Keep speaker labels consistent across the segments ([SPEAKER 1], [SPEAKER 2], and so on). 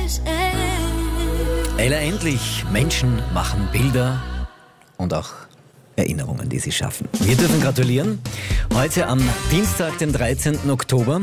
[SPEAKER 1] Ella Endlich, Menschen machen Bilder und auch Erinnerungen, die sie schaffen. Wir dürfen gratulieren. Heute am Dienstag, den 13. Oktober,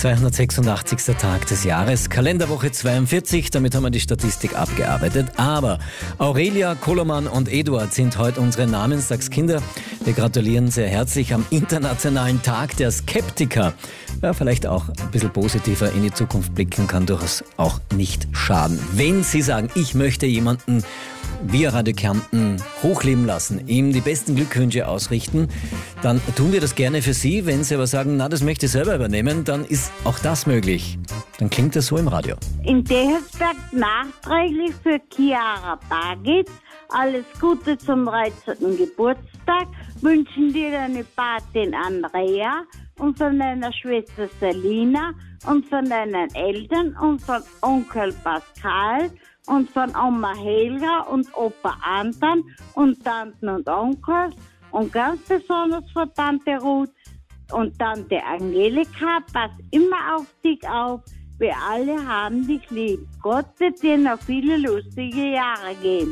[SPEAKER 1] 286. Tag des Jahres, Kalenderwoche 42, damit haben wir die Statistik abgearbeitet. Aber Aurelia, Koloman und Eduard sind heute unsere Namenstagskinder. Wir gratulieren sehr herzlich am Internationalen Tag der Skeptiker. Ja, vielleicht auch ein bisschen positiver in die Zukunft blicken kann durchaus auch nicht schaden. Wenn Sie sagen, ich möchte jemanden via Radio Kärnten hochleben lassen, ihm die besten Glückwünsche ausrichten, dann tun wir das gerne für Sie. Wenn Sie aber sagen, na, das möchte ich selber übernehmen, dann ist auch das möglich. Dann klingt das so im Radio.
[SPEAKER 2] In Dehelsberg nachträglich für Chiara Bagitz alles Gute zum 13. Geburtstag. Wünschen dir deine Patin Andrea und von deiner Schwester Selina und von deinen Eltern und von Onkel Pascal und von Oma Helga und Opa Anton und Tanten und Onkel und ganz besonders von Tante Ruth und Tante Angelika. Pass immer auf dich auf. Wir alle haben dich lieb. Gott wird dir noch viele lustige Jahre geben.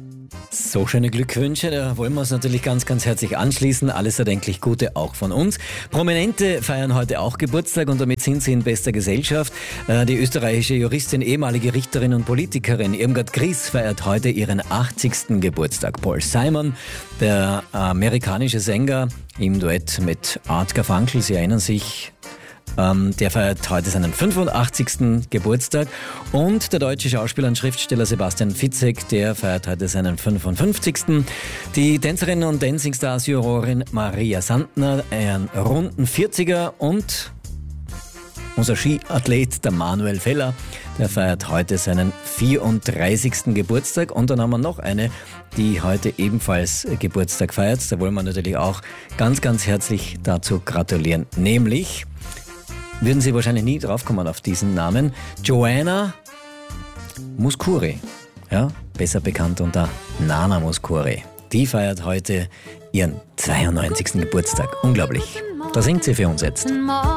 [SPEAKER 1] So schöne Glückwünsche, da wollen wir uns natürlich ganz, ganz herzlich anschließen. Alles erdenklich Gute auch von uns. Prominente feiern heute auch Geburtstag und damit sind sie in bester Gesellschaft. Die österreichische Juristin, ehemalige Richterin und Politikerin Irmgard Gries feiert heute ihren 80. Geburtstag. Paul Simon, der amerikanische Sänger im Duett mit Art Garfunkel, Sie erinnern sich, der feiert heute seinen 85. Geburtstag und der deutsche Schauspieler und Schriftsteller Sebastian Fitzek, der feiert heute seinen 55. Die Tänzerin und Dancing-Stars-Jurorin Maria Sandner, einen runden 40er und unser Skiathlet, der Manuel Feller, der feiert heute seinen 34. Geburtstag. Und dann haben wir noch eine, die heute ebenfalls Geburtstag feiert. Da wollen wir natürlich auch ganz, ganz herzlich dazu gratulieren. Nämlich, würden Sie wahrscheinlich nie draufkommen auf diesen Namen, Joanna Mouskouri, ja, besser bekannt unter Nana Mouskouri. Die feiert heute ihren 92. Geburtstag. Unglaublich. Da singt sie für uns jetzt.